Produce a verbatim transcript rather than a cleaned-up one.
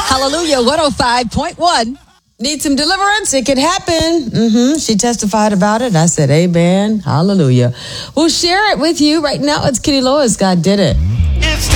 Hallelujah, one oh five point one. Need some deliverance? It could happen. Mm-hmm. She testified about it. I said, amen. Hallelujah. We'll share it with you right now. It's Kitty Lois. God did it. It's